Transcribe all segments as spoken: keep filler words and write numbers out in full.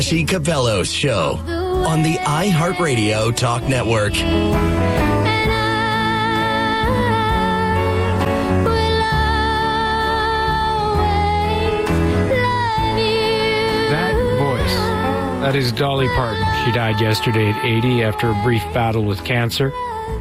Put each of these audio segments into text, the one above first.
She Cabello's show on the iHeartRadio Talk Network. That voice, that is Dolly Parton. She died yesterday at eighty after a brief battle with cancer.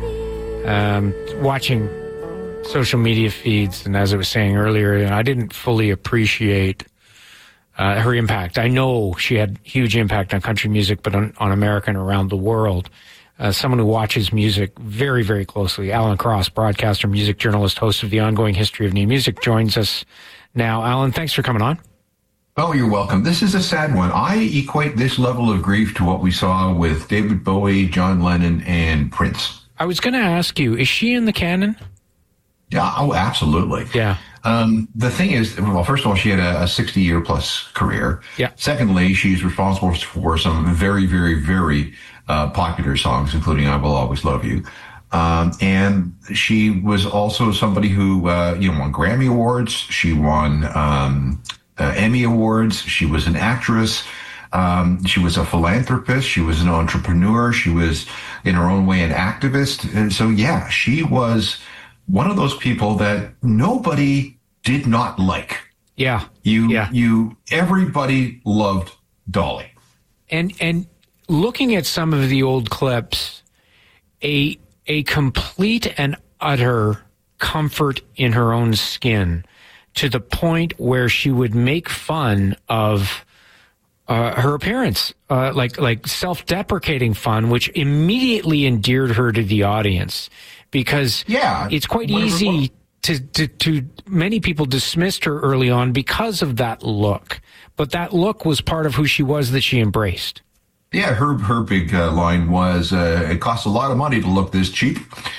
Um, watching social media feeds, and as I was saying earlier, I didn't fully appreciate Uh, her impact. I know she had huge impact on country music, but on, on America and around the world. Uh, someone who watches music very, very closely. Alan Cross, broadcaster, music journalist, host of The Ongoing History of New Music, joins us now. Alan, thanks for coming on. Oh, you're welcome. This is a sad one. I equate this level of grief to what we saw with David Bowie, John Lennon, and Prince. I was going to ask you, is she in the canon? Yeah, oh, absolutely. Yeah. Um, the thing is, well, first of all, she had a sixty-year plus career. Yeah. Secondly, she's responsible for some very, very, very uh, popular songs, including "I Will Always Love You." Um, and she was also somebody who, uh, you know, won Grammy Awards. She won um, uh, Emmy Awards. She was an actress. Um, she was a philanthropist. She was an entrepreneur. She was, in her own way, an activist. And so, yeah, she was one of those people that nobody did not like. Yeah. You, yeah. you, everybody loved Dolly. And, and looking at some of the old clips, a, a complete and utter comfort in her own skin to the point where she would make fun of uh, her appearance, uh, like, like self-deprecating fun, which immediately endeared her to the audience. Because yeah, it's quite easy to, to, to, many people dismissed her early on because of that look. But that look was part of who she was that she embraced. Yeah, her her big uh, line was, uh, it costs a lot of money to look this cheap.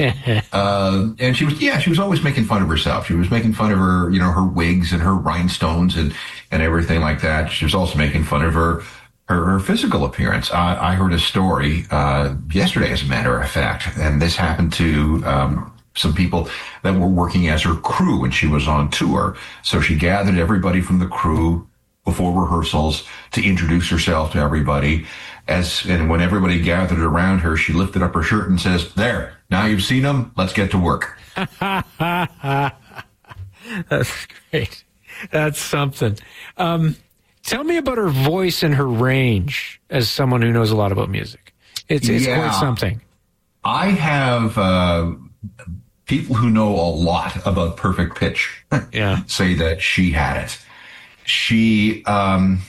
uh, and she was, yeah, she was always making fun of herself. She was making fun of her, you know, her wigs and her rhinestones and, and everything like that. She was also making fun of her Her, her physical appearance. I, I heard a story uh, yesterday, as a matter of fact, and this happened to um, some people that were working as her crew when she was on tour. So she gathered everybody from the crew before rehearsals to introduce herself to everybody. As and when everybody gathered around her, she lifted up her shirt and says, "There, now you've seen them. Let's get to work." That's great. That's something. Um, Tell me about her voice and her range as someone who knows a lot about music. It's, it's yeah. quite something. I have uh, people who know a lot about perfect pitch yeah. say that she had it. She um,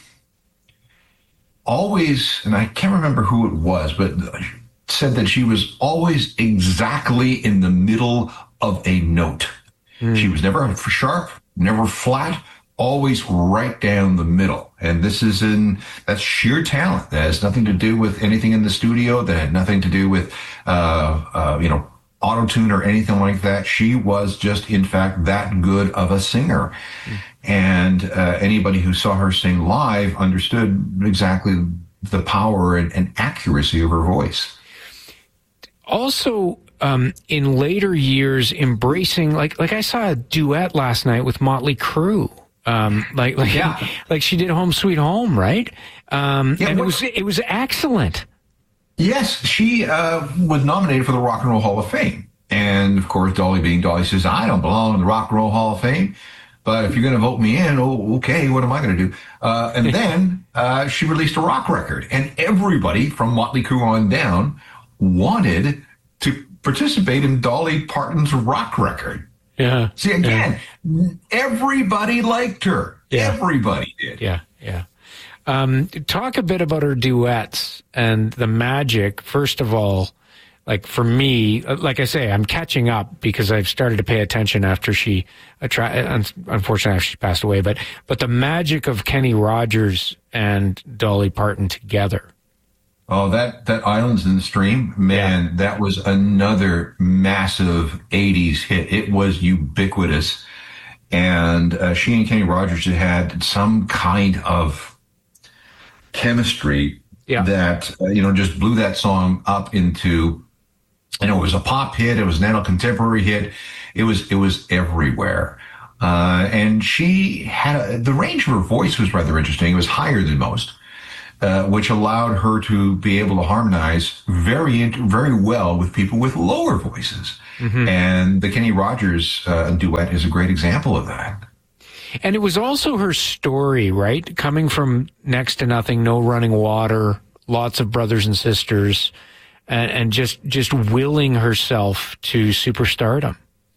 always, and I can't remember who it was, but said that she was always exactly in the middle of a note. Mm. She was never sharp, never flat, always right down the middle. And this is in, that's sheer talent. That has nothing to do with anything in the studio. That had nothing to do with, uh, uh, you know, auto-tune or anything like that. She was just, in fact, that good of a singer. Mm. And uh, anybody who saw her sing live understood exactly the power and, and accuracy of her voice. Also, um, in later years, embracing, like, like I saw a duet last night with Motley Crue. Um, like, like, yeah. like she did Home Sweet Home, right? Um, yeah, and what, it was, it was excellent. Yes, she, uh, was nominated for the Rock and Roll Hall of Fame. And of course, Dolly being Dolly says, I don't belong in the Rock and Roll Hall of Fame, but if you're going to vote me in, oh, okay, what am I going to do? Uh, and then, uh, she released a rock record, and everybody from Motley Crue on down wanted to participate in Dolly Parton's rock record. Yeah. See, again, yeah. everybody liked her. Yeah. Everybody did. Yeah, yeah. Um, talk a bit about her duets and the magic. First of all, like for me, like I say, I'm catching up because I've started to pay attention after she, unfortunately, after she passed away. But but the magic of Kenny Rogers and Dolly Parton together. Oh, that, that Islands in the Stream, man, yeah. that was another massive eighties hit. It was ubiquitous. And uh, she and Kenny Rogers had some kind of chemistry yeah. that, uh, you know, just blew that song up into, you know, it was a pop hit. It was an adult contemporary hit. It was, it was everywhere. Uh, and she had, a, the range of her voice was rather interesting. It was higher than most. uh, which allowed her to be able to harmonize very, very well with people with lower voices. Mm-hmm. And the Kenny Rogers uh, duet is a great example of that. And it was also her story, right? Coming from next to nothing, no running water, lots of brothers and sisters, and, and just just willing herself to superstardom.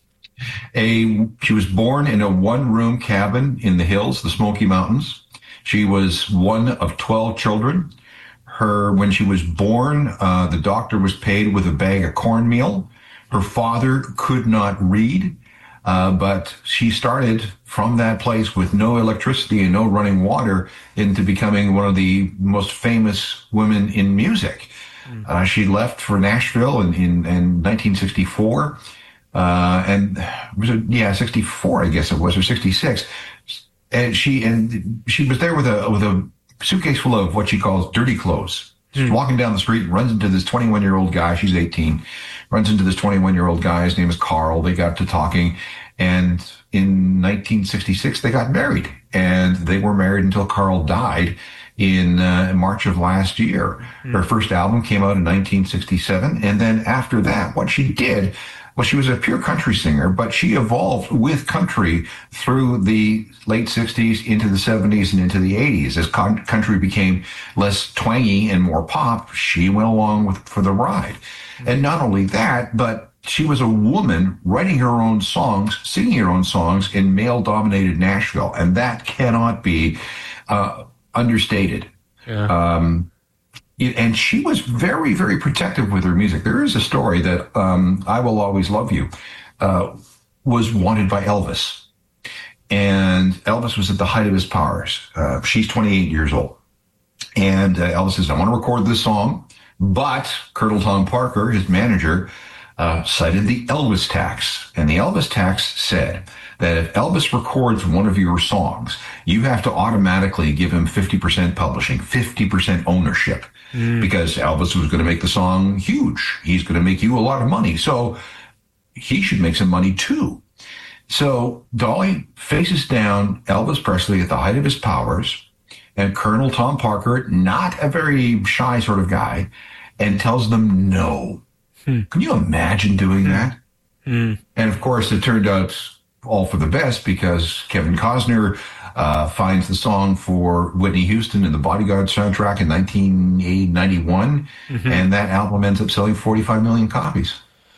A, she was born in a one-room cabin in the hills, the Smoky Mountains. She was one of twelve children. Her, when she was born, uh, the doctor was paid with a bag of cornmeal. Her father could not read, uh, but she started from that place with no electricity and no running water into becoming one of the most famous women in music. Mm. Uh, she left for Nashville in, in, in nineteen sixty-four. Uh, and was it, yeah, sixty-four, I guess it was, or sixty-six. And she, and she was there with a, with a suitcase full of what she calls dirty clothes. She's mm. walking down the street and runs into this twenty-one year old guy. She's eighteen, runs into this twenty-one year old guy. His name is Carl. They got to talking. And in nineteen sixty-six, they got married, and they were married until Carl died in uh, March of last year. Mm. Her first album came out in nineteen sixty-seven. And then after that, what she did, well, she was a pure country singer, but she evolved with country through the late sixties into the seventies and into the eighties. As con- country became less twangy and more pop, she went along with for the ride. Mm. And not only that, but she was a woman writing her own songs, singing her own songs in male-dominated Nashville, and that cannot be uh, understated. Yeah. Um, And she was very, very protective with her music. There is a story that um, I Will Always Love You uh, was wanted by Elvis. And Elvis was at the height of his powers. Uh, she's twenty-eight years old. And uh, Elvis says, I want to record this song. But Colonel Tom Parker, his manager, uh, cited the Elvis tax. And the Elvis tax said that if Elvis records one of your songs, you have to automatically give him fifty percent publishing, fifty percent ownership. Mm. Because Elvis was going to make the song huge. He's going to make you a lot of money. So he should make some money too. So Dolly faces down Elvis Presley at the height of his powers, and Colonel Tom Parker, not a very shy sort of guy, and tells them no. Hmm. Can you imagine doing that? Hmm. And of course, it turned out all for the best, because Kevin Costner uh, finds the song for Whitney Houston in the Bodyguard soundtrack in nineteen ninety-one, mm-hmm. and that album ends up selling forty-five million copies.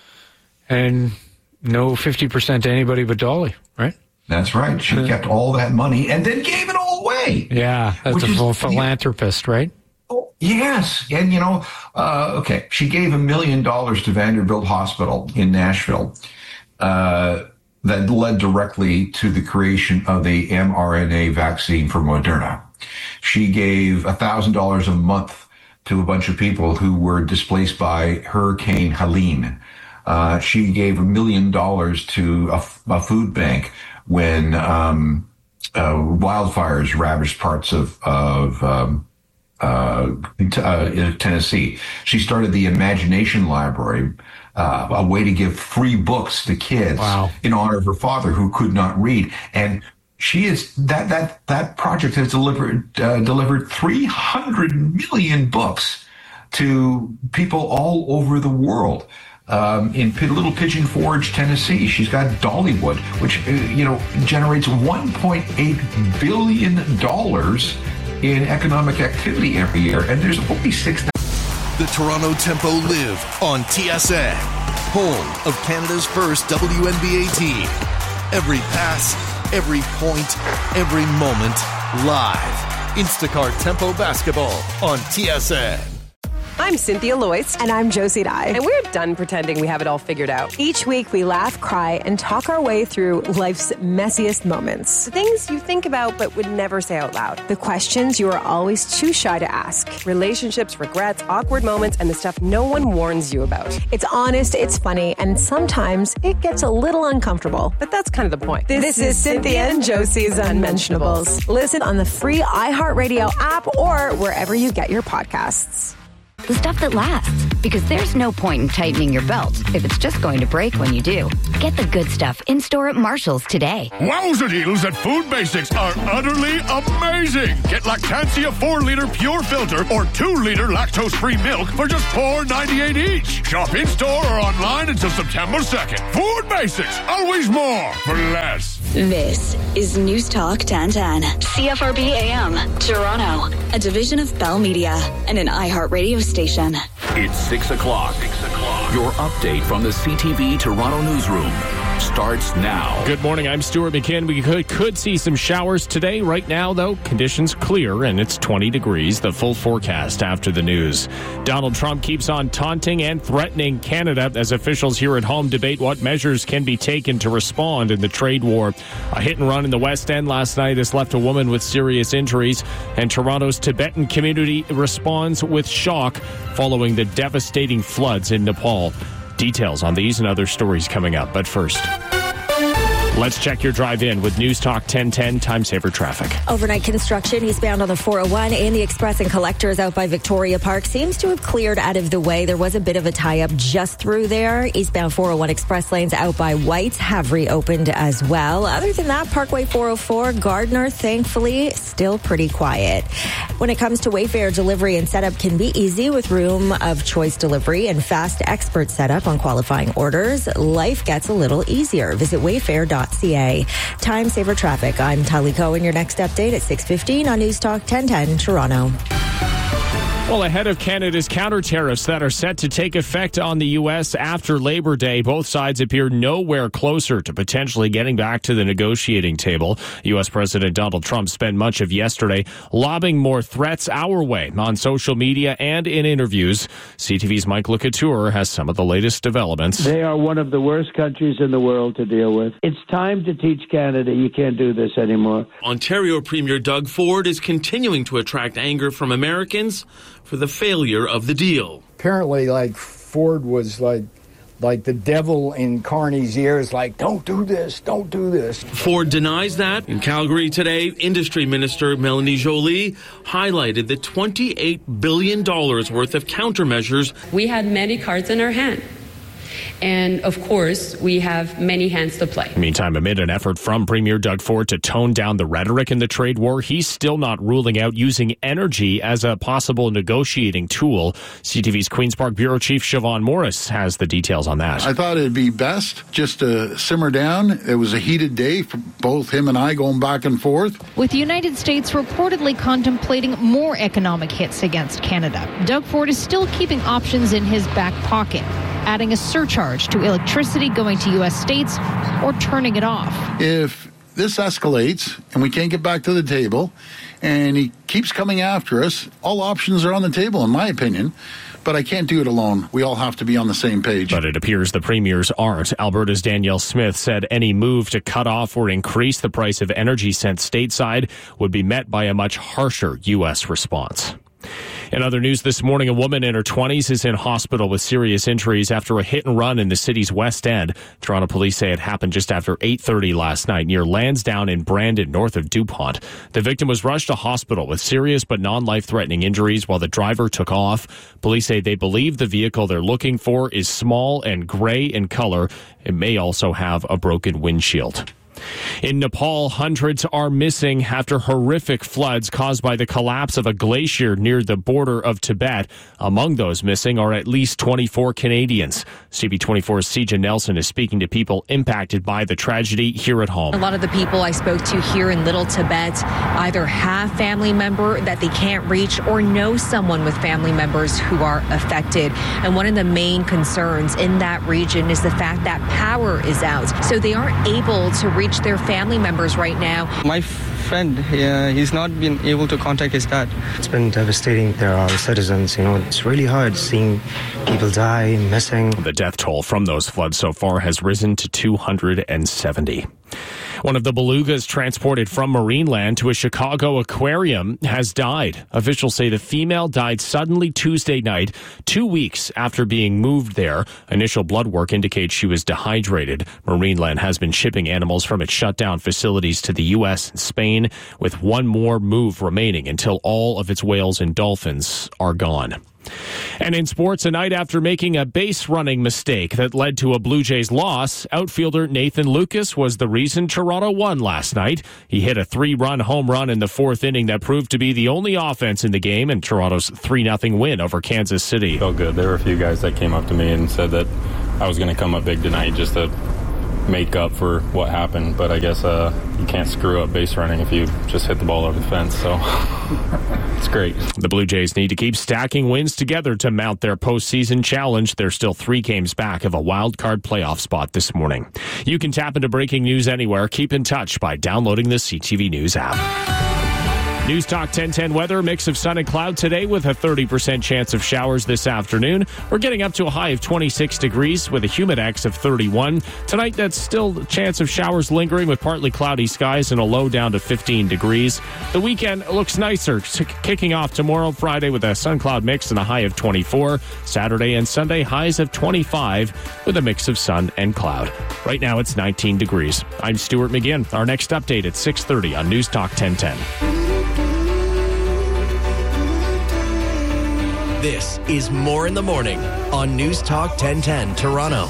And no fifty percent to anybody but Dolly, right? That's right. She uh, kept all that money and then gave it all away. Yeah, that's a is, philanthropist, right? Oh, yes. And, you know, uh, okay, she gave a million dollars to Vanderbilt Hospital in Nashville. Uh that led directly to the creation of the mRNA vaccine for Moderna. She gave one thousand dollars a month to a bunch of people who were displaced by Hurricane Helene. Uh, she gave a million dollars to a, a food bank when um, uh, wildfires ravaged parts of, of um, uh, uh, Tennessee. She started the Imagination Library, Uh, a way to give free books to kids. Wow. In honor of her father, who could not read. And she is that that that project has delivered uh, delivered three hundred million books to people all over the world. Um, in P- Little Pigeon Forge, Tennessee, she's got Dollywood, which uh, you know generates one point eight billion dollars in economic activity every year, and there's only six. The Toronto Tempo live on T S N, home of Canada's first W N B A team. Every pass, every point, every moment, live. Instacart Tempo Basketball on T S N. I'm Cynthia Loyce. And I'm Josie Dye. And we're done pretending we have it all figured out. Each week we laugh, cry, and talk our way through life's messiest moments. The things you think about but would never say out loud. The questions you are always too shy to ask. Relationships, regrets, awkward moments, and the stuff no one warns you about. It's honest, it's funny, and sometimes it gets a little uncomfortable. But that's kind of the point. This, this is, is Cynthia and Josie's Unmentionables. Listen on the free iHeartRadio app or wherever you get your podcasts. the stuff that lasts. Because there's no point in tightening your belt if it's just going to break when you do. Get the good stuff in-store at Marshall's today. Wowza deals at Food Basics are utterly amazing. Get Lactantia four liter pure filter or two liter lactose-free milk for just four ninety-eight each. Shop in-store or online until September second. Food Basics, always more for less. This is News Talk ten ten. C F R B A M, Toronto. A division of Bell Media and an iHeartRadio station. It's six o'clock. Six o'clock. Your update from the C T V Toronto newsroom starts now. Good morning. I'm Stuart McKinn. We could, could see some showers today. Right now, though, conditions clear and it's twenty degrees. The full forecast after the news. Donald Trump keeps on taunting and threatening Canada as officials here at home debate what measures can be taken to respond in the trade war. A hit and run in the West End last night has left a woman with serious injuries, and Toronto's Tibetan community responds with shock following the devastating floods in Nepal. Details on these and other stories coming up. But first, let's check your drive-in with News Talk ten ten Time Saver Traffic. Overnight construction eastbound on the four oh one and the Express and Collectors out by Victoria Park seems to have cleared out of the way. There was a bit of a tie-up just through there. Eastbound four oh one Express lanes out by White's have reopened as well. Other than that, Parkway four oh four, Gardner, thankfully, still pretty quiet. When it comes to Wayfair, delivery and setup can be easy with room of choice delivery and fast expert setup on qualifying orders. Life gets a little easier. Visit wayfair dot c a. Time Saver Traffic. I'm Tully Cohen. Your next update at six fifteen on News Talk ten ten Toronto. Well, ahead of Canada's counter tariffs that are set to take effect on the U S after Labor Day, both sides appear nowhere closer to potentially getting back to the negotiating table. U S President Donald Trump spent much of yesterday lobbing more threats our way on social media and in interviews. C T V's Mike LeCouture has some of the latest developments. They are one of the worst countries in the world to deal with. It's time to teach Canada you can't do this anymore. Ontario Premier Doug Ford is continuing to attract anger from Americans for the failure of the deal. Apparently, like, Ford was like like the devil in Carney's ears, like, don't do this, don't do this. Ford denies that. In Calgary today, Industry Minister Melanie Joly highlighted the twenty-eight billion dollars worth of countermeasures. We had many cards in our hand. And, of course, we have many hands to play. Meantime, amid an effort from Premier Doug Ford to tone down the rhetoric in the trade war, he's still not ruling out using energy as a possible negotiating tool. C T V's Queen's Park Bureau Chief Siobhan Morris has the details on that. I thought it'd be best just to simmer down. It was a heated day for both him and I going back and forth. With the United States reportedly contemplating more economic hits against Canada, Doug Ford is still keeping options in his back pocket, adding a surcharge to electricity going to U S states or turning it off. If this escalates and we can't get back to the table and he keeps coming after us, all options are on the table, in my opinion. But I can't do it alone. We all have to be on the same page. But it appears the premiers aren't. Alberta's Danielle Smith said any move to cut off or increase the price of energy sent stateside would be met by a much harsher U S response. In other news this morning, a woman in her twenties is in hospital with serious injuries after a hit and run in the city's West End. Toronto police say it happened just after eight thirty last night near Lansdowne in Brandon, north of DuPont. The victim was rushed to hospital with serious but non-life-threatening injuries while the driver took off. Police say they believe the vehicle they're looking for is small and gray in color. It may also have a broken windshield. In Nepal, hundreds are missing after horrific floods caused by the collapse of a glacier near the border of Tibet. Among those missing are at least twenty-four Canadians. C B twenty-four's Sija Nelson is speaking to people impacted by the tragedy here at home. A lot of the people I spoke to here in Little Tibet either have family member that they can't reach or know someone with family members who are affected. And one of the main concerns in that region is the fact that power is out. So they aren't able to reach their family members right now. My friend, uh, he's not been able to contact his dad. It's been devastating. There are citizens, you know, it's really hard seeing people die, missing. The death toll from those floods so far has risen to two hundred seventy. One of the belugas transported from Marineland to a Chicago aquarium has died. Officials say the female died suddenly Tuesday night, two weeks after being moved there. Initial blood work indicates she was dehydrated. Marineland has been shipping animals from its shutdown facilities to the U S and Spain, with one more move remaining until all of its whales and dolphins are gone. And in sports, a night after making a base running mistake that led to a Blue Jays loss, outfielder Nathan Lucas was the reason Toronto won last night. He hit a three-run home run in the fourth inning that proved to be the only offense in the game in Toronto's three nothing win over Kansas City. Felt good. There were a few guys that came up to me and said that I was going to come up big tonight just to make up for what happened, but I guess uh, you can't screw up base running if you just hit the ball over the fence, so it's great. The Blue Jays need to keep stacking wins together to mount their postseason challenge. They're still three games back of a wild card playoff spot this morning. You can tap into breaking news anywhere. Keep in touch by downloading the C T V News app. News Talk ten ten weather, mix of sun and cloud today with a thirty percent chance of showers this afternoon. We're getting up to a high of twenty-six degrees with a humidex of thirty-one. Tonight, that's still a chance of showers lingering with partly cloudy skies and a low down to fifteen degrees. The weekend looks nicer, kicking off tomorrow, Friday, with a sun-cloud mix and a high of twenty-four. Saturday and Sunday, highs of twenty-five with a mix of sun and cloud. Right now, it's nineteen degrees. I'm Stuart McGinn. Our next update at six thirty on News Talk ten ten. This is More in the Morning on News Talk ten ten Toronto.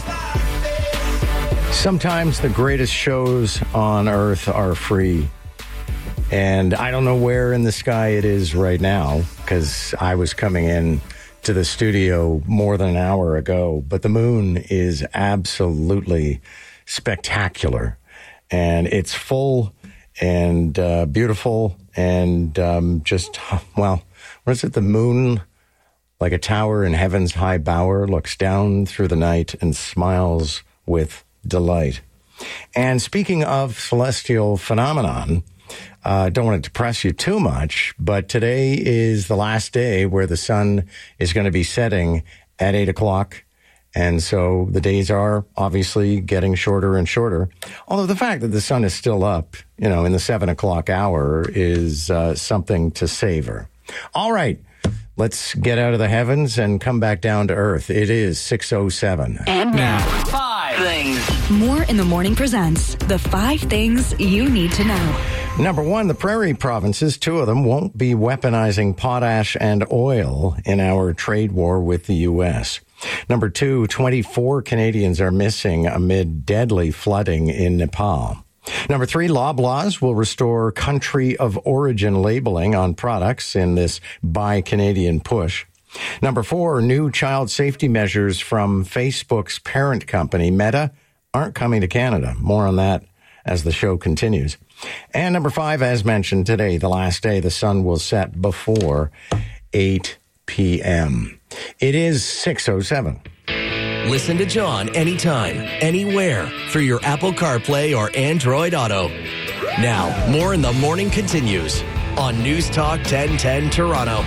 Sometimes the greatest shows on earth are free. And I don't know where in the sky it is right now because I was coming in to the studio more than an hour ago. But the moon is absolutely spectacular. And it's full and uh, beautiful and um, just, well, what is it? The moon, like a tower in heaven's high bower, looks down through the night and smiles with delight. And speaking of celestial phenomenon, I uh, don't want to depress you too much, but today is the last day where the sun is going to be setting at eight o'clock. And so the days are obviously getting shorter and shorter. Although the fact that the sun is still up, you know, in the seven o'clock hour is uh, something to savor. All right. Let's get out of the heavens and come back down to earth. It is six oh seven. And now, five things. More in the Morning presents the five things you need to know. Number one, the prairie provinces, two of them, won't be weaponizing potash and oil in our trade war with the U S. Number two, twenty-four Canadians are missing amid deadly flooding in Nepal. Number three, Loblaws will restore country of origin labeling on products in this Buy Canadian push. Number four, new child safety measures from Facebook's parent company, Meta, aren't coming to Canada. More on that as the show continues. And number five, as mentioned today, the last day the sun will set before eight p.m. It is six oh seven. Listen to John anytime, anywhere through your Apple CarPlay or Android Auto. Now, More in the Morning continues on News Talk ten ten Toronto.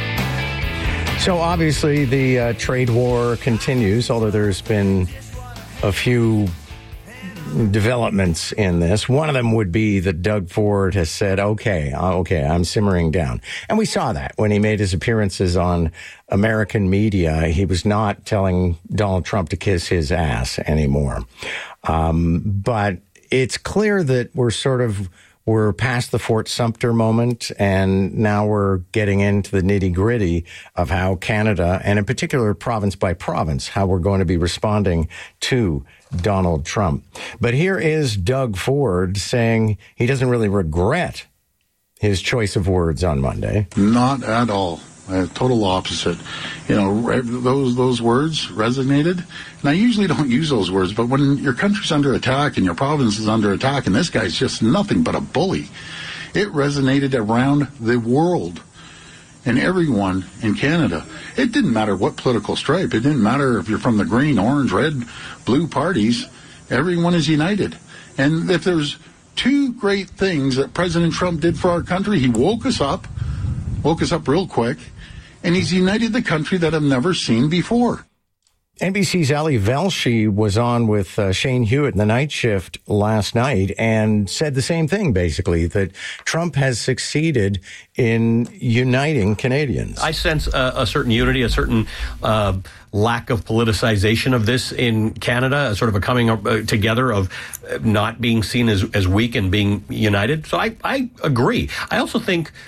So obviously the uh, trade war continues, although there's been a few developments in this. One of them would be that Doug Ford has said, okay, okay, I'm simmering down. And we saw that when he made his appearances on American media. He was not telling Donald Trump to kiss his ass anymore. Um, but it's clear that we're sort of, we're past the Fort Sumter moment, and now we're getting into the nitty gritty of how Canada, and in particular province by province, how we're going to be responding to Donald Trump. But here is Doug Ford saying he doesn't really regret his choice of words on Monday. Not at all. Uh, total opposite. You know, those those words resonated. And I usually don't use those words, but when your country's under attack and your province is under attack and this guy's just nothing but a bully, it resonated around the world and everyone in Canada. It didn't matter what political stripe. It didn't matter if you're from the green, orange, red, blue parties. Everyone is united. And if there's two great things that President Trump did for our country, he woke us up, woke us up real quick, and he's united the country that I've never seen before. N B C's Ali Velshi was on with uh, Shane Hewitt in the night shift last night and said the same thing, basically, that Trump has succeeded in uniting Canadians. I sense a, a certain unity, a certain uh, lack of politicization of this in Canada, a sort of a coming uh, together of not being seen as, as weak and being united. So I, I agree. I also think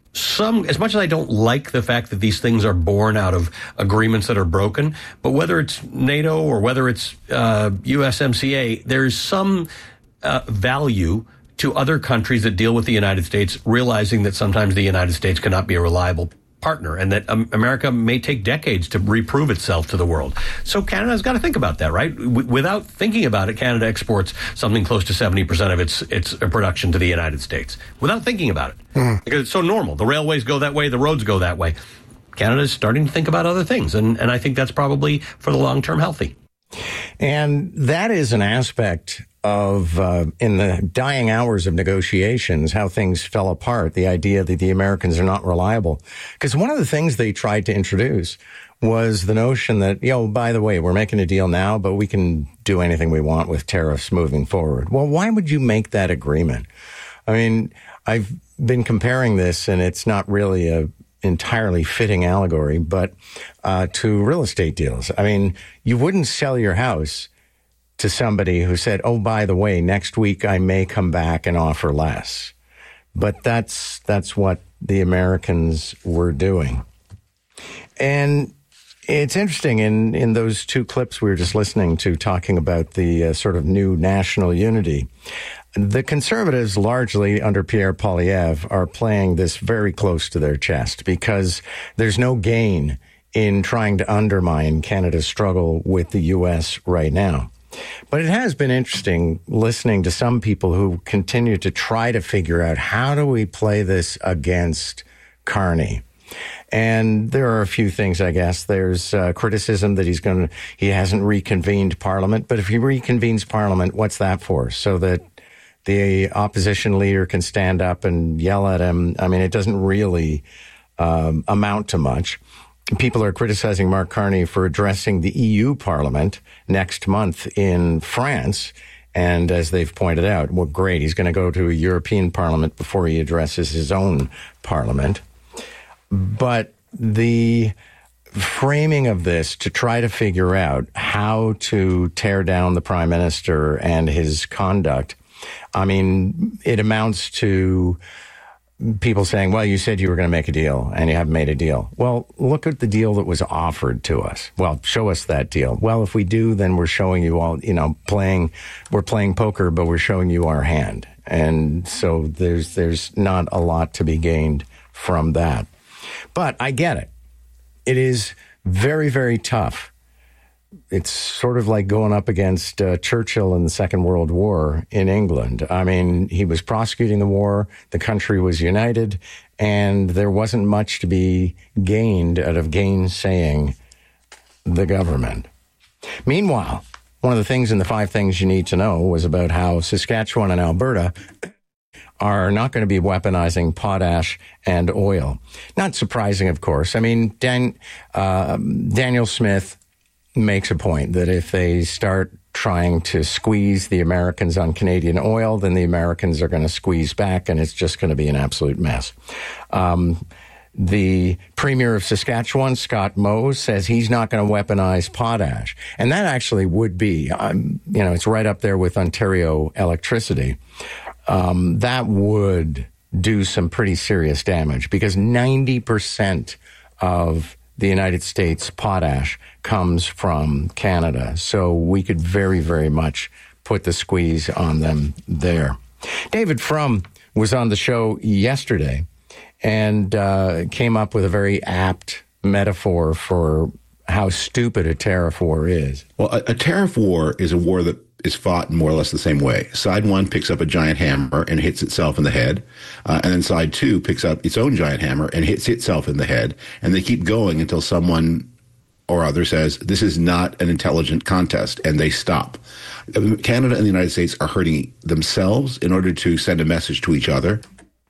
some, as much as I don't like the fact that these things are born out of agreements that are broken, but whether it's NATO or whether it's uh, U S M C A, there's some uh, value to other countries that deal with the United States, realizing that sometimes the United States cannot be a reliable partner and that um, America may take decades to reprove itself to the world. So Canada's got to think about that, right? W- without thinking about it, Canada exports something close to seventy percent of its its production to the United States without thinking about it. Mm. Because it's so normal. The railways go that way, the roads go that way. Canada's starting to think about other things, and, and I think that's probably for the long term healthy. And that is an aspect of, uh, in the dying hours of negotiations, how things fell apart, the idea that the Americans are not reliable. Because one of the things they tried to introduce was the notion that, you know, by the way, we're making a deal now, but we can do anything we want with tariffs moving forward. Well, why would you make that agreement? I mean, I've been comparing this, and it's not really a entirely fitting allegory, but uh, to real estate deals. I mean, you wouldn't sell your house to somebody who said, oh, by the way, next week I may come back and offer less. But that's that's what the Americans were doing. And it's interesting, in, in those two clips we were just listening to talking about the uh, sort of new national unity, the Conservatives, largely under Pierre Poilievre, are playing this very close to their chest because there's no gain in trying to undermine Canada's struggle with the U S right now. But it has been interesting listening to some people who continue to try to figure out, how do we play this against Carney? And there are a few things, I guess. There's uh, criticism that he's going to, he hasn't reconvened Parliament. But if he reconvenes Parliament, what's that for? So that the opposition leader can stand up and yell at him. I mean, it doesn't really um, amount to much. People are criticizing Mark Carney for addressing the E U Parliament next month in France. And as they've pointed out, well, great, he's going to go to a European Parliament before he addresses his own Parliament. But the framing of this to try to figure out how to tear down the Prime Minister and his conduct, I mean, it amounts to people saying, well, you said you were going to make a deal and you haven't made a deal. Well, look at the deal that was offered to us. Well, show us that deal. Well, if we do, then we're showing you all, you know, playing, we're playing poker, but we're showing you our hand. And so there's, there's not a lot to be gained from that. But I get it. It is very, very tough. It's sort of like going up against uh, Churchill in the Second World War in England. I mean, he was prosecuting the war, the country was united, and there wasn't much to be gained out of gainsaying the government. Meanwhile, one of the things in the five things you need to know was about how Saskatchewan and Alberta are not going to be weaponizing potash and oil. Not surprising, of course. I mean, Dan, uh, Daniel Smith makes a point that if they start trying to squeeze the Americans on Canadian oil, then the Americans are going to squeeze back, and it's just going to be an absolute mess. Um, the Premier of Saskatchewan, Scott Moe, says he's not going to weaponize potash. And that actually would be, um, you know, it's right up there with Ontario electricity. Um, that would do some pretty serious damage because ninety percent of the United States potash comes from Canada. So we could very, very much put the squeeze on them there. David Frum was on the show yesterday and uh, came up with a very apt metaphor for how stupid a tariff war is. Well, a, a tariff war is a war that is fought in more or less the same way. Side one picks up a giant hammer and hits itself in the head. Uh, and then side two picks up its own giant hammer and hits itself in the head. And they keep going until someone or other says, this is not an intelligent contest, and they stop. Canada and the United States are hurting themselves in order to send a message to each other.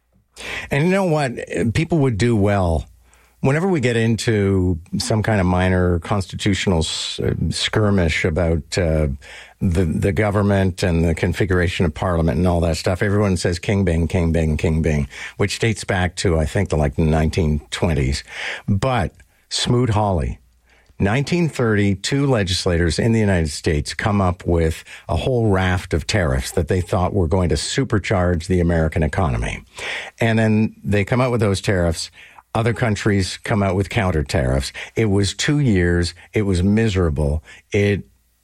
And you know what? People would do well whenever we get into some kind of minor constitutional skirmish about uh, the the government and the configuration of Parliament and all that stuff, everyone says king bing, king bing, king bing, which dates back to, I think, the like nineteen twenties. But Smoot-Hawley nineteen thirty, two legislators in the United States come up with a whole raft of tariffs that they thought were going to supercharge the American economy. And then they come out with those tariffs. Other countries come out with counter tariffs. It was two years. It was miserable. It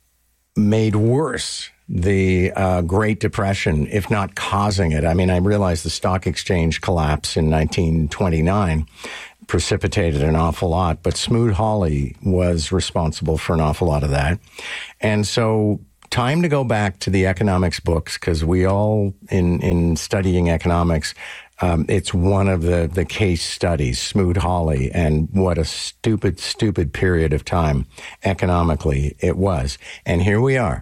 made worse the uh, Great Depression, if not causing it. I mean, I realize the stock exchange collapse in nineteen twenty-nine precipitated an awful lot, but Smoot-Hawley was responsible for an awful lot of that. And so time to go back to the economics books, because we all, in, in studying economics, um, it's one of the, the case studies, Smoot-Hawley, and what a stupid, stupid period of time economically it was. And here we are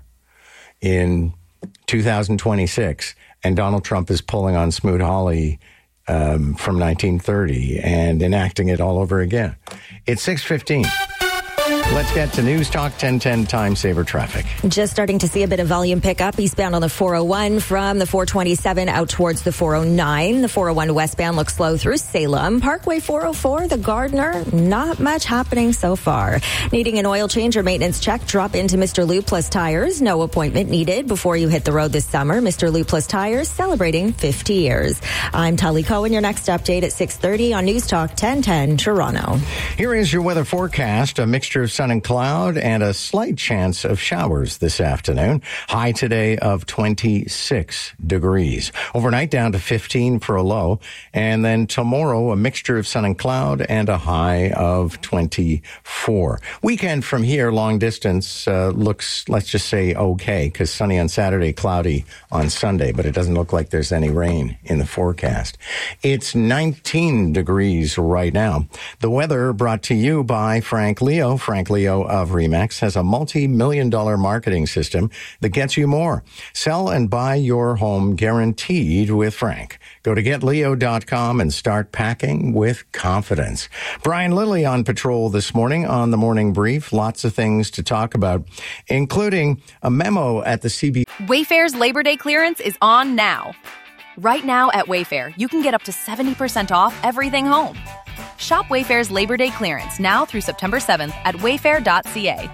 in two thousand twenty-six, and Donald Trump is pulling on Smoot-Hawley um, from nineteen thirty and enacting it all over again. It's six fifteen. Let's get to News Talk ten ten Time Saver Traffic. Just starting to see a bit of volume pick up eastbound on the four oh one from the four twenty-seven out towards the four oh nine. The four oh one westbound looks slow through Salem. Parkway four oh four, the Gardner, not much happening so far. Needing an oil change or maintenance check, drop into Mister Lube Plus Tires. No appointment needed before you hit the road this summer. Mister Lube Plus Tires celebrating fifty years. I'm Tully Cohen. Your next update at six thirty on News Talk ten ten Toronto. Here is your weather forecast. A mixture of sun and cloud and a slight chance of showers this afternoon. High today of twenty-six degrees. Overnight down to fifteen for a low. And then tomorrow a mixture of sun and cloud and a high of twenty-four. Weekend from here, long distance, uh, looks, let's just say, okay, because sunny on Saturday, cloudy on Sunday, but it doesn't look like there's any rain in the forecast. It's nineteen degrees right now. The weather brought to you by Frank Leo. Frank Leo of Remax has a multi-million dollar marketing system that gets you more. Sell and buy your home guaranteed with Frank. Go to get leo dot com and start packing with confidence. Brian Lilly on patrol this morning on the Morning Brief. Lots of things to talk about, including a memo at the C B. Wayfair's Labor Day clearance is on now. Right now at Wayfair, you can get up to seventy percent off everything home. Shop Wayfair's Labor Day clearance now through September seventh at wayfair dot c a.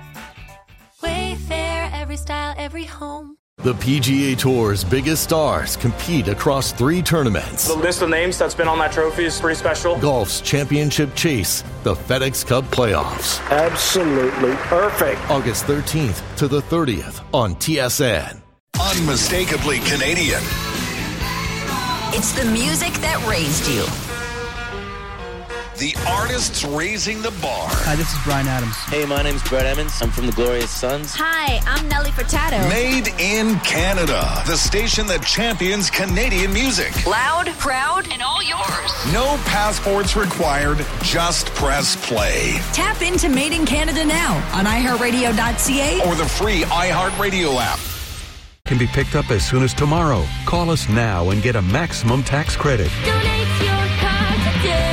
Wayfair, every style, every home. The P G A Tour's biggest stars compete across three tournaments. The list of names that's been on that trophy is pretty special. Golf's championship chase, the FedEx Cup playoffs. Absolutely perfect. August thirteenth to the thirtieth on T S N. Unmistakably Canadian. It's the music that raised you. The artists raising the bar. Hi, this is Brian Adams. Hey, my name's Brett Emmons. I'm from the Glorious Sons. Hi, I'm Nelly Furtado. Made in Canada. The station that champions Canadian music. Loud, proud, and all yours. No passports required. Just press play. Tap into Made in Canada now on i heart radio dot c a or the free iHeartRadio app. Can be picked up as soon as tomorrow. Call us now and get a maximum tax credit. Donate your car today.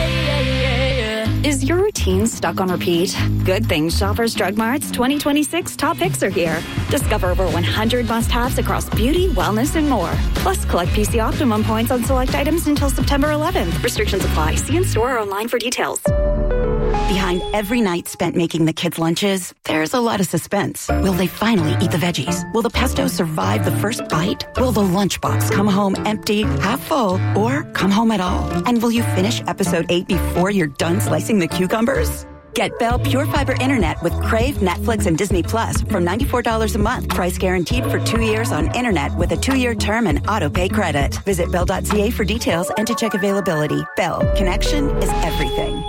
Is your routine stuck on repeat? Good thing Shoppers Drug Mart's twenty twenty-six top picks are here. Discover over one hundred must-haves across beauty, wellness, and more. Plus, collect P C Optimum points on select items until September eleventh. Restrictions apply. See in store or online for details. Behind every night spent making the kids' lunches, there's a lot of suspense. Will they finally eat the veggies? Will the pesto survive the first bite? Will the lunchbox come home empty, half full, or come home at all? And will you finish episode eight before you're done slicing the cucumbers? Get Bell Pure Fiber Internet with Crave, Netflix, and Disney Plus from ninety-four dollars a month. Price guaranteed for two years on internet with a two-year term and auto-pay credit. Visit bell dot c a for details and to check availability. Bell, connection is everything.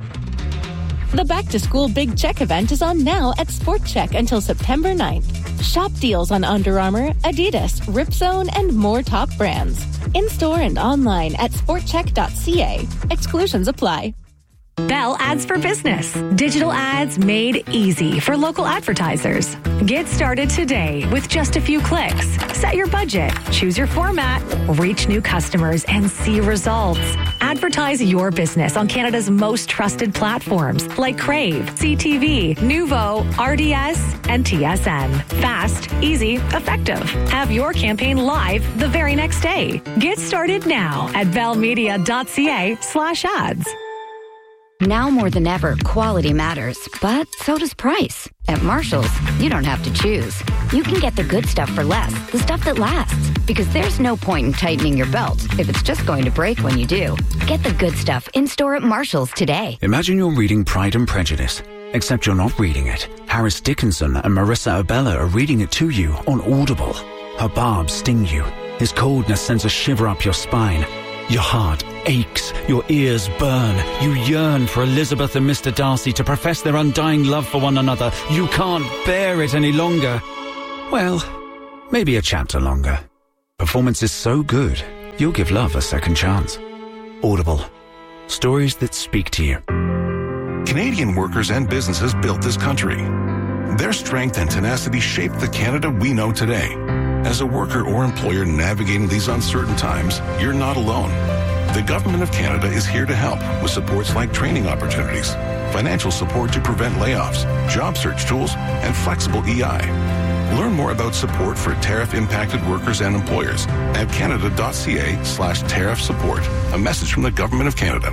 The Back to School Big Check event is on now at Sport Check until September ninth. Shop deals on Under Armour, Adidas, Ripzone, and more top brands. In-store and online at sport check dot c a. Exclusions apply. Bell Ads for Business. Digital ads made easy for local advertisers. Get started today with just a few clicks. Set your budget, choose your format, reach new customers, and see results. Advertise your business on Canada's most trusted platforms like Crave, C T V, Nuvo, R D S, and T S N. Fast, easy, effective. Have your campaign live the very next day. Get started now at bell media dot c a slash ads. Now more than ever, quality matters, but so does price. At Marshall's, you don't have to choose. You can get the good stuff for less, the stuff that lasts. Because there's no point in tightening your belt if it's just going to break when you do. Get the good stuff in-store at Marshall's today. Imagine you're reading Pride and Prejudice, except you're not reading it. Harris Dickinson and Marissa Abella are reading it to you on Audible. Her barbs sting you. His coldness sends a shiver up your spine. Your heart aches, your ears burn. You yearn for Elizabeth and Mister Darcy to profess their undying love for one another. You can't bear it any longer. Well, maybe a chapter longer. Performance is so good, you'll give love a second chance. Audible. Stories that speak to you. Canadian workers and businesses built this country. Their strength and tenacity shaped the Canada we know today. As a worker or employer navigating these uncertain times, you're not alone. The Government of Canada is here to help with supports like training opportunities, financial support to prevent layoffs, job search tools, and flexible E I. Learn more about support for tariff-impacted workers and employers at canada.ca slash tariff support. A message from the Government of Canada.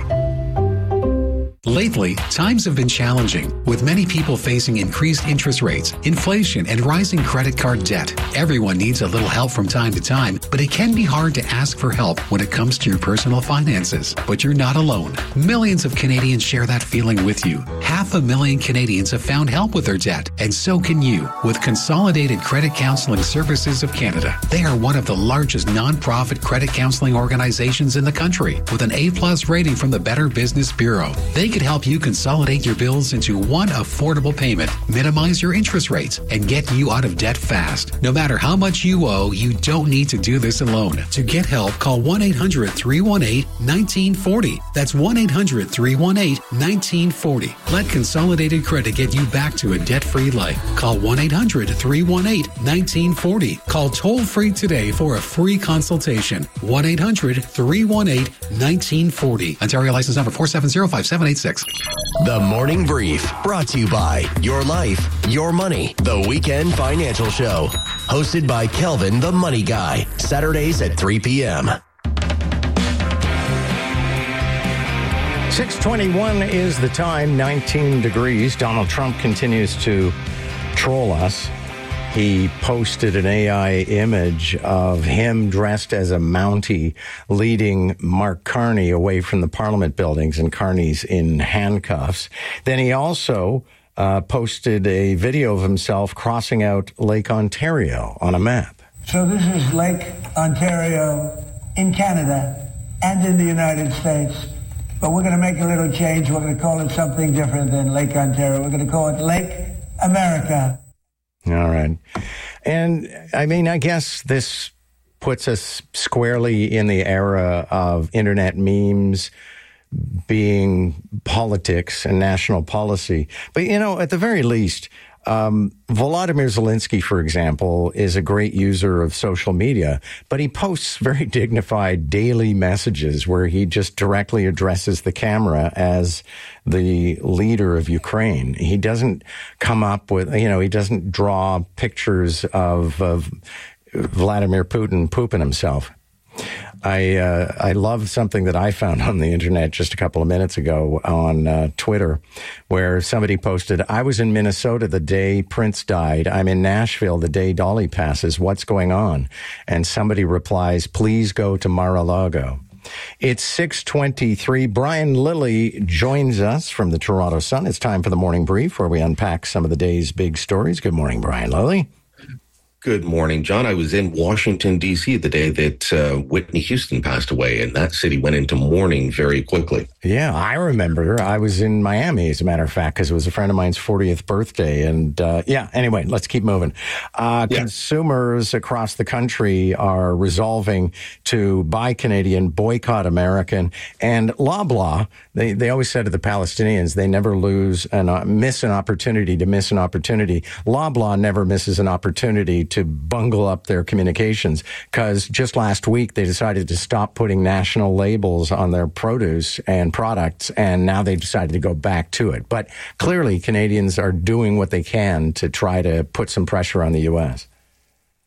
Lately, times have been challenging, with many people facing increased interest rates, inflation, and rising credit card debt. Everyone needs a little help from time to time, but it can be hard to ask for help when it comes to your personal finances. But you're not alone. Millions of Canadians share that feeling with you. Half a million Canadians have found help with their debt, and so can you with Consolidated Credit Counseling Services of Canada. They are one of the largest non-profit credit counseling organizations in the country, with an A-plus rating from the Better Business Bureau. They could help you consolidate your bills into one affordable payment, minimize your interest rates, and get you out of debt fast. No matter how much you owe, you don't need to do this alone. To get help, call one eight hundred, three one eight, one nine four zero. That's one eight hundred, three one eight, one nine four zero. Let Consolidated Credit get you back to a debt-free life. Call one eight hundred, three one eight, one nine four zero. Call toll-free today for a free consultation. one eight hundred, three one eight, one nine four zero. Ontario license number four seven zero, five seven eight six. The Morning Brief, brought to you by Your Life, Your Money, the Weekend Financial Show. Hosted by Kelvin the Money Guy, Saturdays at three p.m. six twenty-one is the time, nineteen degrees. Donald Trump continues to troll us. He posted an A I image of him dressed as a Mountie leading Mark Carney away from the Parliament buildings, and Carney's in handcuffs. Then he also uh, posted a video of himself crossing out Lake Ontario on a map. So this is Lake Ontario in Canada and in the United States. But we're going to make a little change. We're going to call it something different than Lake Ontario. We're going to call it Lake America. All right. And I mean, I guess this puts us squarely in the era of internet memes being politics and national policy. But, you know, at the very least, um, Volodymyr Zelensky, for example, is a great user of social media, but he posts very dignified daily messages where he just directly addresses the camera as the leader of Ukraine. He doesn't come up with, you know, he doesn't draw pictures of, of Vladimir Putin pooping himself. I uh, I love something that I found on the internet just a couple of minutes ago on uh, Twitter, where somebody posted, "I was in Minnesota the day Prince died. I'm in Nashville the day Dolly passes. What's going on?" And somebody replies, "Please go to Mar-a-Lago." It's six twenty-three. Brian Lilly joins us from the Toronto Sun. It's time for the Morning Brief, where we unpack some of the day's big stories. Good morning, Brian Lilly. Good morning, John. I was in Washington, D C the day that uh, Whitney Houston passed away, and that city went into mourning very quickly. Yeah, I remember. I was in Miami, as a matter of fact, because it was a friend of mine's fortieth birthday. And uh, yeah, anyway, let's keep moving. Uh, yeah. Consumers across the country are resolving to buy Canadian, boycott American, and Loblaw. They they always said to the Palestinians, they never lose and uh, miss an opportunity to miss an opportunity. Loblaw never misses an opportunity to to bungle up their communications, because just last week they decided to stop putting national labels on their produce and products, and now they've decided to go back to it. But clearly Canadians are doing what they can to try to put some pressure on the U S.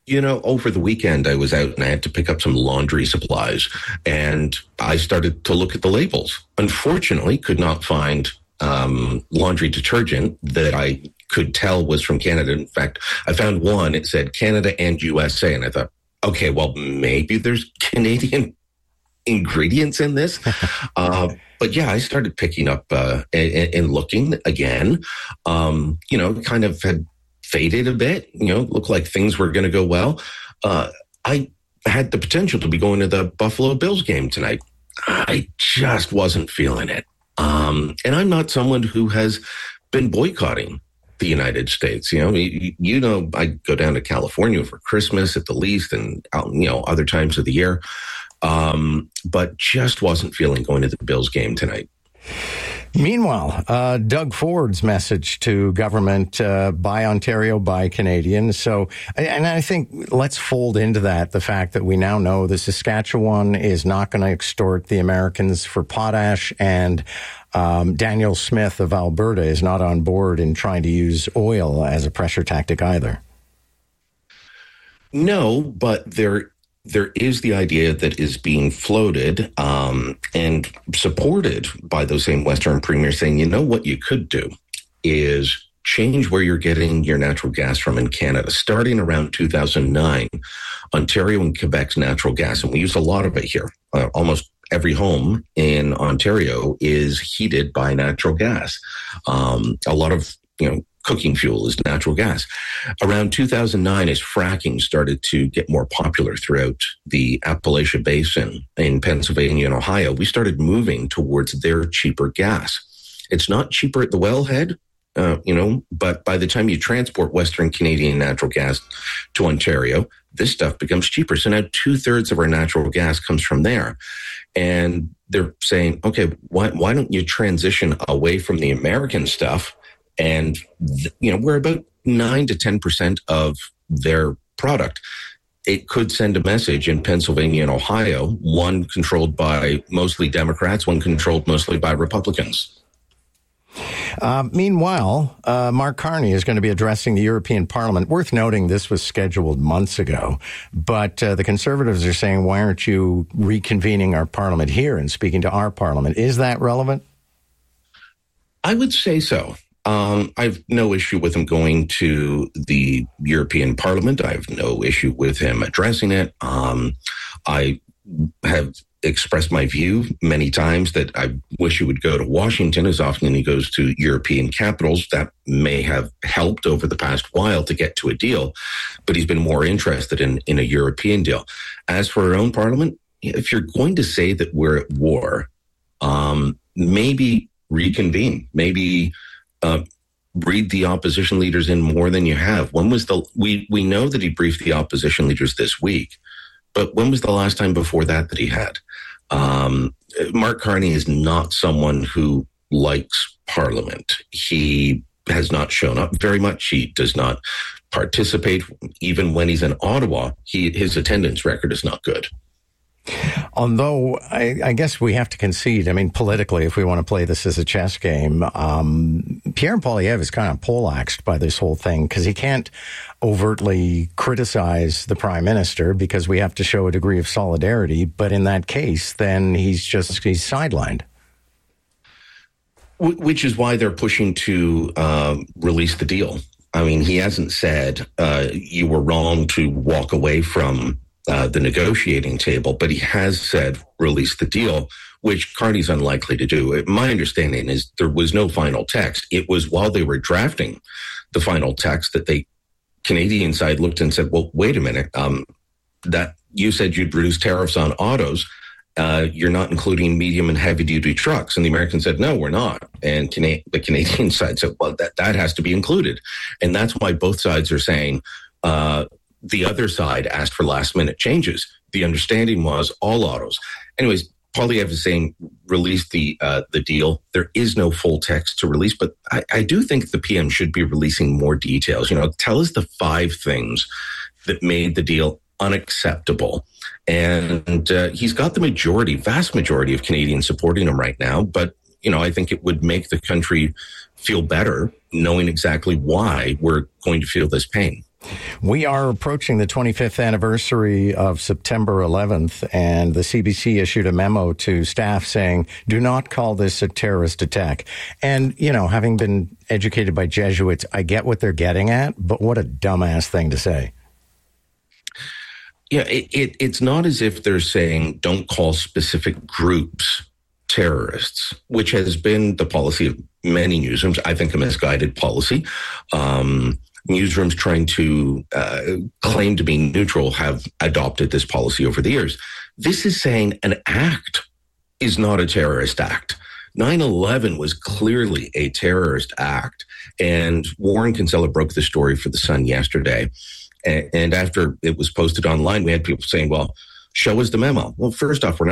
You know, over the weekend, I was out and I had to pick up some laundry supplies, and I started to look at the labels. Unfortunately, could not find um, laundry detergent that I could tell was from Canada. In fact, I found one, it said Canada and U S A, and I thought, okay, well, maybe there's Canadian ingredients in this. uh, but yeah, I started picking up uh, and, and looking again. Um, you know, kind of had faded a bit, you know, looked like things were going to go well. Uh, I had the potential to be going to the Buffalo Bills game tonight. I just wasn't feeling it. Um, and I'm not someone who has been boycotting the United States. You know, you, you know, I go down to California for Christmas at the least, and, you know, other times of the year. Um, but just wasn't feeling going to the Bills game tonight. Meanwhile, uh, Doug Ford's message to government, uh, buy Ontario, buy Canadian. So, and I think let's fold into that the fact that we now know the Saskatchewan is not going to extort the Americans for potash, and um, Daniel Smith of Alberta is not on board in trying to use oil as a pressure tactic either. No, but there There is the idea that is being floated um, and supported by those same Western premiers saying, you know, what you could do is change where you're getting your natural gas from in Canada. Starting around two thousand nine, Ontario and Quebec's natural gas, and we use a lot of it here. Uh, almost every home in Ontario is heated by natural gas. Um, a lot of, you know, cooking fuel is natural gas. Around two thousand nine, as fracking started to get more popular throughout the Appalachia Basin in Pennsylvania and Ohio, we started moving towards their cheaper gas. It's not cheaper at the wellhead, uh, you know, but by the time you transport Western Canadian natural gas to Ontario, this stuff becomes cheaper. So now two-thirds of our natural gas comes from there. And they're saying, okay, why, why don't you transition away from the American stuff? And, you know, we're about nine to ten percent of their product. It could send a message in Pennsylvania and Ohio, one controlled by mostly Democrats, one controlled mostly by Republicans. Uh, meanwhile, uh, Mark Carney is going to be addressing the European Parliament. Worth noting, this was scheduled months ago, but uh, the Conservatives are saying, why aren't you reconvening our Parliament here and speaking to our Parliament? Is that relevant? I would say so. Um, I have no issue with him going to the European Parliament. I have no issue with him addressing it. Um, I have expressed my view many times that I wish he would go to Washington as often as he goes to European capitals. That may have helped over the past while to get to a deal, but he's been more interested in, in a European deal. As for our own Parliament, if you're going to say that we're at war, um, maybe reconvene, maybe Uh, breed the opposition leaders in more than you have. When was the, we, we know that he briefed the opposition leaders this week, but when was the last time before that that he had? Um, Mark Carney is not someone who likes Parliament. He has not shown up very much. He does not participate. Even when he's in Ottawa, he, his attendance record is not good. Although I, I guess we have to concede, I mean, politically, if we want to play this as a chess game, um, Pierre Poilievre is kind of poleaxed by this whole thing because he can't overtly criticize the prime minister because we have to show a degree of solidarity. But in that case, then he's just, he's sidelined. Which is why they're pushing to uh, release the deal. I mean, he hasn't said uh, you were wrong to walk away from Uh, the negotiating table, but he has said release the deal, which Carney's unlikely to do. My understanding is there was no final text. It was while they were drafting the final text that the Canadian side looked and said, well, wait a minute, um, that you said you'd reduce tariffs on autos. Uh, you're not including medium and heavy duty trucks. And the Americans said, no, we're not. And Cana- the Canadian side said, well, that, that has to be included. And that's why both sides are saying, uh, the other side asked for last minute changes. The understanding was all autos. Anyways, Poilievre is saying release the uh, the deal. There is no full text to release, but I, I do think the P M should be releasing more details. You know, tell us the five things that made the deal unacceptable. And uh, he's got the majority, vast majority of Canadians supporting him right now. But, you know, I think it would make the country feel better knowing exactly why we're going to feel this pain. We are approaching the twenty-fifth anniversary of September eleventh, and the C B C issued a memo to staff saying, do not call this a terrorist attack. And, you know, having been educated by Jesuits, I get what they're getting at, but what a dumbass thing to say. Yeah, it, it, it's not as if they're saying don't call specific groups terrorists, which has been the policy of many newsrooms. I think a misguided policy. Um, newsrooms trying to uh, claim to be neutral have adopted this policy over the years. This is saying an act is not a terrorist act. nine eleven was clearly a terrorist act. And Warren Kinsella broke the story for The Sun yesterday. And after it was posted online, we had people saying, well, show us the memo. Well, first off, we're not